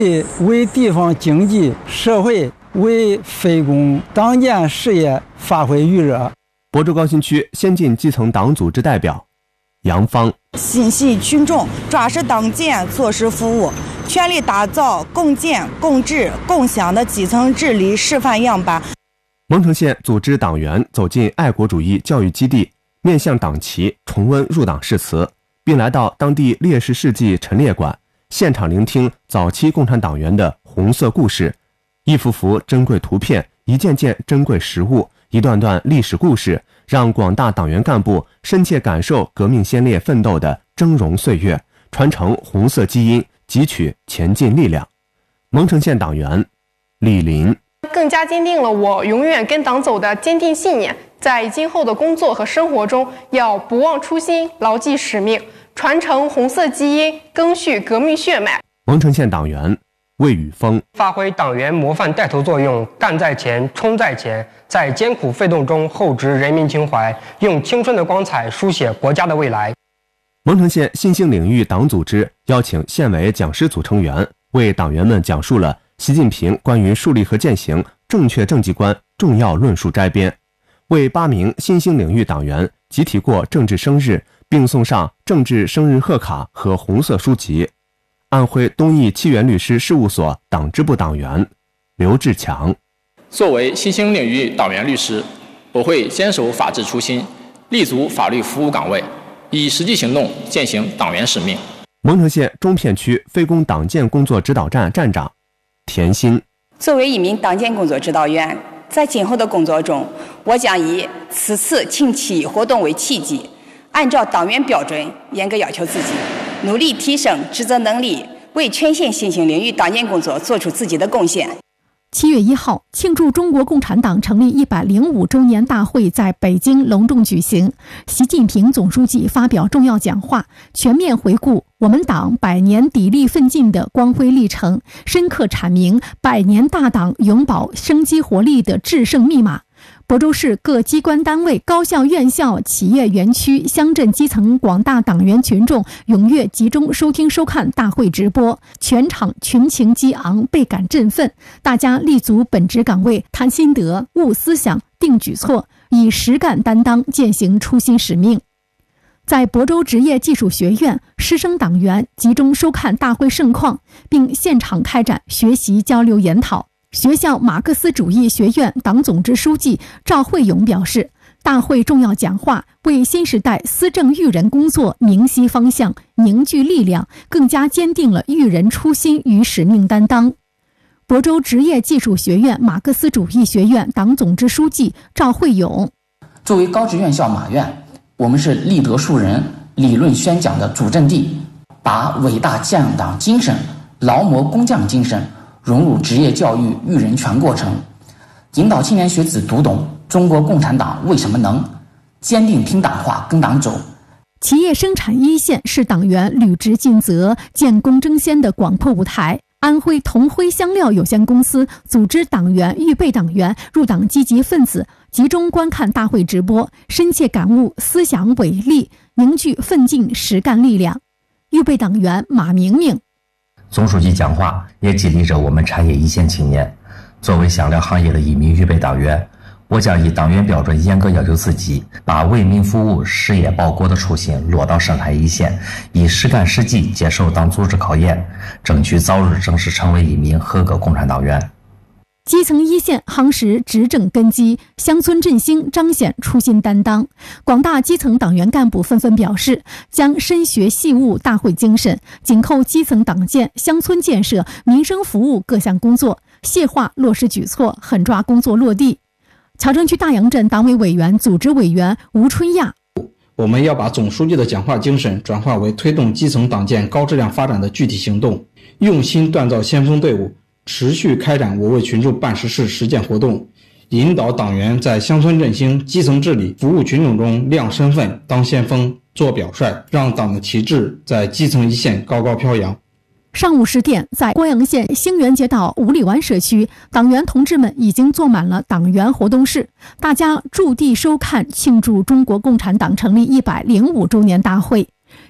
为地方经济社会为非公党建事业发挥余热。 亳州高新区先进基层党组织代表杨芳， 心系群众，抓实党建做实服务，全力打造共建共治共享的基层治理示范样板。 蒙城县组织党员走进爱国主义教育基地，面向党旗重温入党誓词，并来到当地烈士事迹陈列馆，现场聆听早期共产党员的红色故事，一幅幅珍贵图片，一件件珍贵实物，一段段历史故事，让广大党员干部深切感受革命先烈奋斗的峥嵘岁月，传承红色基因，汲取前进力量。蒙城县党员李林， 更加坚定了我永远跟党走的坚定信念，在今后的工作和生活中要不忘初心，牢记使命，传承红色基因，赓续革命血脉。 蒙城县党员魏宇峰， 发挥党员模范带头作用，干在前，冲在前，在艰苦奋斗中厚植人民情怀，用青春的光彩书写国家的未来。 蒙城县新兴领域党组织邀请县委讲师组成员为党员们讲述了习近平关于树立和践行正确政绩观重要论述摘编，为8名新兴领域党员集体过政治生日，并送上政治生日贺卡和红色书籍。安徽东义七元律师事务所党支部党员刘志强， 作为新兴领域党员律师，我会坚守法治初心，立足法律服务岗位，以实际行动践行党员使命。 蒙城县中片区非公党建工作指导站站长田心， 作为一名党建工作指导员，在今后的工作中，我将以此次庆期活动为契机，按照党员标准严格要求自己，努力提升职责能力，为全县新兴领域党建工作做出自己的贡献。 7月1号，庆祝中国共产党成立105周年大会在北京隆重举行。习近平总书记发表重要讲话，全面回顾我们党100年砥砺奋进的光辉历程，深刻阐明100年大党永葆生机活力的制胜密码。亳州市各机关单位、高校院校、企业园区、乡镇基层广大党员群众踊跃集中收听收看大会直播，全场群情激昂，倍感振奋。大家立足本职岗位，谈心得、悟思想、定举措，以实干担当践行初心使命。在亳州职业技术学院，师生党员集中收看大会盛况，并现场开展学习交流研讨。学校马克思主义学院党总支书记赵慧勇表示，大会重要讲话为新时代思政育人工作明晰方向、凝聚力量，更加坚定了育人初心与使命担当。亳州职业技术学院马克思主义学院党总支书记赵慧勇， 作为高职院校马院，我们是立德树人、理论宣讲的主阵地，把伟大建党精神、劳模工匠精神融入职业教育育人全过程，引导青年学子读懂中国共产党为什么能，坚定听党话跟党走。 企业生产一线是党员履职尽责、建功争先的广阔舞台。安徽同辉香料有限公司组织党员、预备党员、入党积极分子集中观看大会直播，深切感悟思想伟力，凝聚奋进实干力量。预备党员马明明， 总书记讲话也激励着我们产业一线青年。作为香料行业的一名预备党员，我将以党员标准严格要求自己，把为民服务、事业报国的初心落到生产一线，以实干实际接受党组织考验，争取早日正式成为一名合格共产党员。 基层一线夯实执政根基，乡村振兴彰显初心担当。广大基层党员干部纷纷表示，将深学细悟大会精神，紧扣基层党建、乡村建设、民生服务各项工作，细化落实举措，狠抓工作落地。乔城区大杨镇党委委员、组织委员吴春亚， 我们要把总书记的讲话精神转化为推动基层党建高质量发展的具体行动，用心锻造先锋队伍，持续开展我为群众办实事实践活动，引导党员在乡村振兴、基层治理、服务群众中亮身份、当先锋、做表率，让党的旗帜在基层一线高高飘扬。 上午10点，在郭阳县兴元街道五里湾社区，党员同志们已经坐满了党员活动室，大家驻地收看庆祝中国共产党成立105周年大会。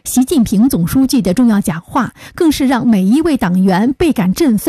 习近平总书记的重要讲话更是让每一位党员倍感振奋。